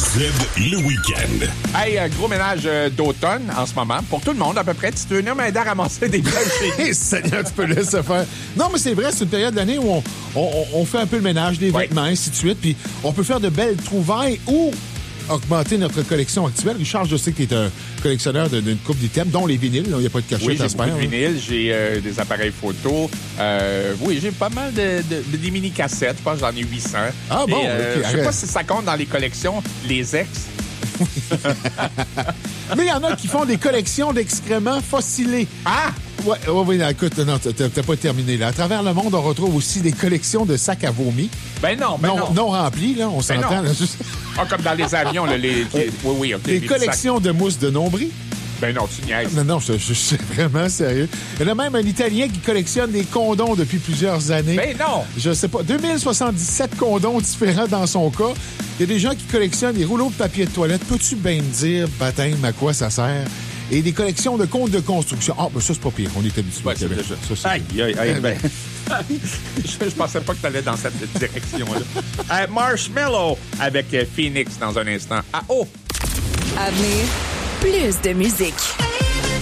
le week-end. Hey, gros ménage d'automne en ce moment. Pour tout le monde, à peu près. Tu peux venir m'aider à ramasser des blocs chez nous. Seigneur, tu peux laisser faire. Non, mais c'est vrai, c'est une période de l'année où on fait un peu le ménage des vêtements, ainsi de suite. Puis on peut faire de belles trouvailles ou augmenter notre collection actuelle. Richard, je sais que tu es un collectionneur d'une couple d'items, dont les vinyles. Il n'y a pas de cachette oui, à j'ai se beaucoup faire. de vinyles, j'ai des appareils photo. Oui, j'ai pas mal des mini-cassettes. Je pense que j'en ai 800. Ah bon? Et, je sais pas si ça compte dans les collections, les ex. Mais il y en a qui font des collections d'excréments fossilés. Ah! Ouais, oui, écoute, non, t'as pas terminé, là. À travers le monde, on retrouve aussi des collections de sacs à vomi. Ben non. Non remplis, là, on s'entend. Là, juste... comme dans les avions, là, oui, OK. Des collections sacs de mousse de nombril. Ben non, tu niaises. Non, je suis vraiment sérieux. Il y en a même un Italien qui collectionne des condoms depuis plusieurs années. Ben non! Je sais pas, 2077 condoms différents dans son cas. Il y a des gens qui collectionnent des rouleaux de papier de toilette. Peux-tu bien me dire, baptême, à quoi ça sert? Et des collections de comptes de construction. Ah, ben ça, c'est pas pire. On est habitué. Ouais, c'est déjà. Ça, Aïe, ben... je pensais pas que t'allais dans cette direction-là. Marshmello avec Phoenix dans un instant. Ah, oh! À venir, plus de musique.